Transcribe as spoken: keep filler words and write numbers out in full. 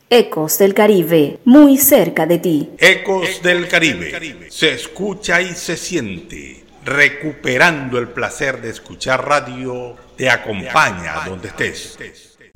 Ecos del Caribe, muy cerca de ti. Ecos del Caribe, se escucha y se siente. Recuperando el placer de escuchar radio, te acompaña donde estés.